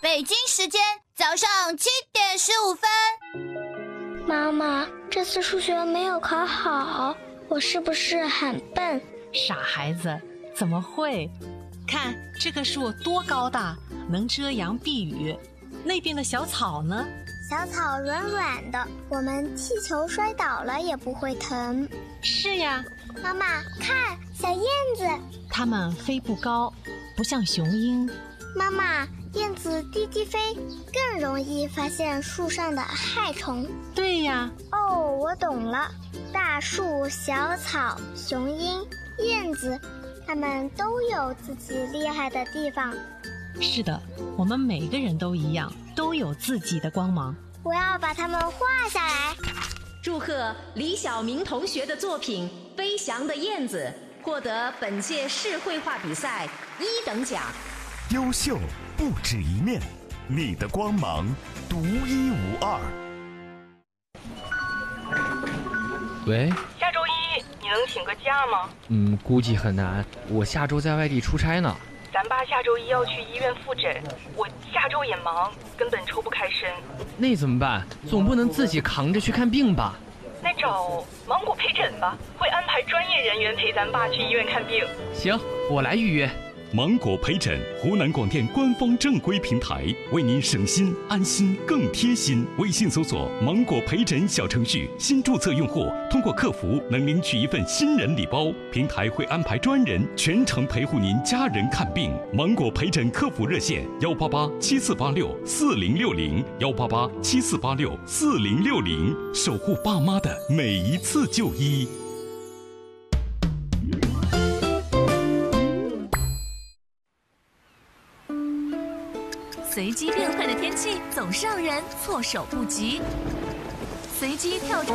北京时间早上7:15。 妈妈，这次数学没有考好，我是不是很笨？ 傻孩子，怎么会？看这个树多高大，能遮阳避雨。那边的小草呢？ 小草软软的，我们踢球摔倒了也不会疼。 是呀。 妈妈，看小燕子， 它们飞不高，不像雄鹰。 妈妈，燕子低低飞，更容易发现树上的害虫。 对呀。 哦，我懂了，大树、小草、雄鹰、燕子，它们都有自己厉害的地方。 是的，我们每个人都一样，都有自己的光芒。 我要把它们画下来。 祝贺李晓明同学的作品《飞翔的燕子》获得本届市绘画比赛1等奖。 优秀不止一面，你的光芒独一无二。 喂， 下周一你能请个假吗？ 估计很难，我下周在外地出差呢。 咱爸下周一要去医院复诊，我下周也忙，根本抽不开身。 那怎么办？总不能自己扛着去看病吧？ 那找芒果陪诊吧，会安排专业人员陪咱爸去医院看病。 行，我来预约。 芒果陪诊，湖南广电官方正规平台，为您省心安心更贴心。微信搜索芒果陪诊小程序，新注册用户通过客服能领取一份新人礼包，平台会安排专人全程陪护您家人看病。芒果陪诊客服热线18874864060，18874864060，守护爸妈的每一次就医。 随机变换的天气总是让人措手不及。随机跳出